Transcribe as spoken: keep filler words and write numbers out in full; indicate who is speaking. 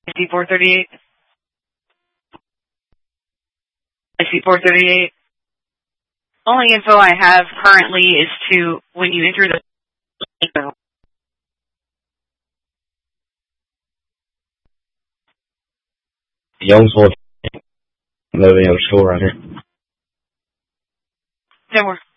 Speaker 1: I C four thirty-eight. I C four thirty-eight. Only info I have currently is to when you enter the
Speaker 2: Youngsville, moving out of school right here.
Speaker 1: Don't worry.